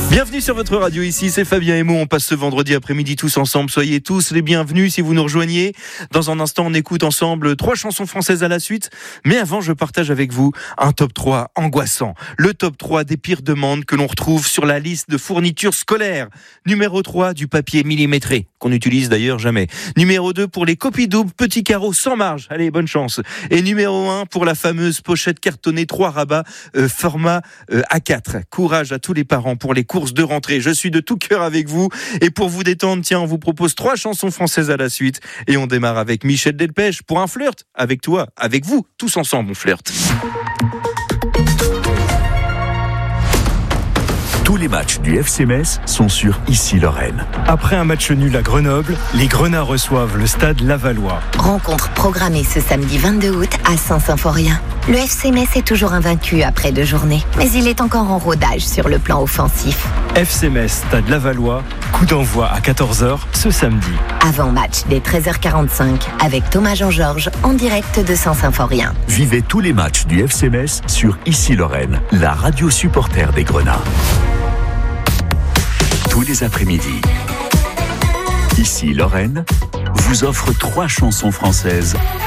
Bienvenue sur votre radio, ici c'est Fabien et Mo, on passe ce vendredi après-midi tous ensemble, soyez tous les bienvenus si vous nous rejoignez. Dans un instant on écoute ensemble 3 chansons françaises à la suite, mais avant je partage avec vous un top 3 angoissant, le top 3 des pires demandes que l'on retrouve sur la liste de fournitures scolaires. Numéro 3, du papier millimétré, qu'on n'utilise d'ailleurs jamais. Numéro 2, pour les copies doubles, petits carreaux sans marge, allez bonne chance. Et numéro 1, pour la fameuse pochette cartonnée 3 rabats format A4. Courage à tous les parents pour les courses de rentrée. Je suis de tout cœur avec vous. Et pour vous détendre, tiens, on vous propose 3 chansons françaises à la suite. Et on démarre avec Michel Delpech pour un flirt. Avec toi, avec vous, tous ensemble, on flirte. Tous les matchs du FC Metz sont sur Ici Lorraine. Après un match nul à Grenoble, les Grenats reçoivent le stade Lavallois. Rencontre programmée ce samedi 22 août à Saint-Symphorien. Le FC Metz est toujours invaincu après 2 journées, mais il est encore en rodage sur le plan offensif. FC Metz, stade Lavallois, coup d'envoi à 14h ce samedi. Avant-match dès 13h45 avec Thomas Jean-Georges en direct de Saint-Symphorien. Vivez tous les matchs du FC Metz sur Ici Lorraine, la radio supporter des Grenats. Tous les après-midi, Ici Lorraine vous offre 3 chansons françaises